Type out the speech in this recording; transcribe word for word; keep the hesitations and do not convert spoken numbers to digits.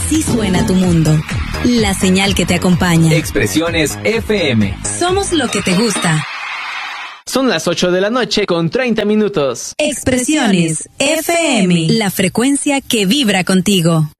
Así suena tu mundo. La señal que te acompaña. Expresiones F M. Somos lo que te gusta. Son las ocho de la noche con treinta minutos. Expresiones F M. La frecuencia que vibra contigo.